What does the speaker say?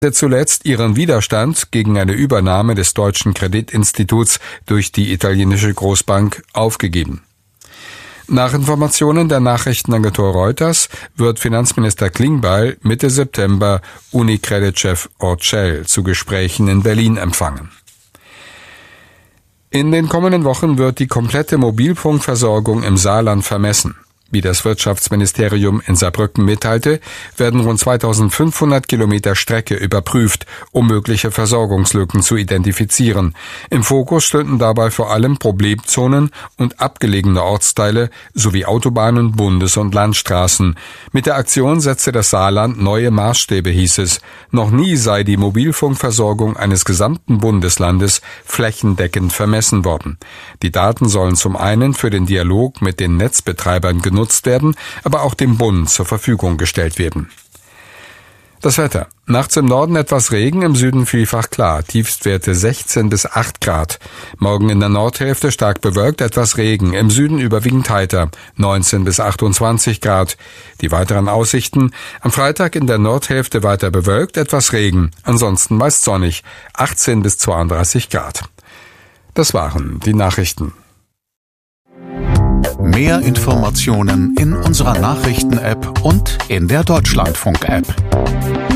zuletzt ihren Widerstand gegen eine Übernahme des deutschen Kreditinstituts durch die italienische Großbank aufgegeben. Nach Informationen der Nachrichtenagentur Reuters wird Finanzminister Klingbeil Mitte September UniCredit-Chef Orcel zu Gesprächen in Berlin empfangen. In den kommenden Wochen wird die komplette Mobilfunkversorgung im Saarland vermessen. Wie das Wirtschaftsministerium in Saarbrücken mitteilte, werden rund 2500 Kilometer Strecke überprüft, um mögliche Versorgungslücken zu identifizieren. Im Fokus stünden dabei vor allem Problemzonen und abgelegene Ortsteile sowie Autobahnen, Bundes- und Landstraßen. Mit der Aktion setze das Saarland neue Maßstäbe, hieß es. Noch nie sei die Mobilfunkversorgung eines gesamten Bundeslandes flächendeckend vermessen worden. Die Daten sollen zum einen für den Dialog mit den Netzbetreibern genutzt werden, aber auch dem Bund zur Verfügung gestellt werden. Das Wetter. Nachts im Norden etwas Regen, im Süden vielfach klar. Tiefstwerte 16 bis 8 Grad. Morgen in der Nordhälfte stark bewölkt, etwas Regen. Im Süden überwiegend heiter. 19 bis 28 Grad. Die weiteren Aussichten. Am Freitag in der Nordhälfte weiter bewölkt, etwas Regen. Ansonsten meist sonnig. 18 bis 32 Grad. Das waren die Nachrichten. Mehr Informationen in unserer Nachrichten-App und in der Deutschlandfunk-App.